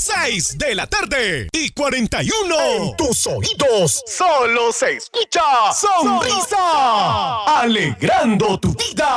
6 de la tarde y 41. En tus oídos solo se escucha Sonrisa, alegrando tu vida.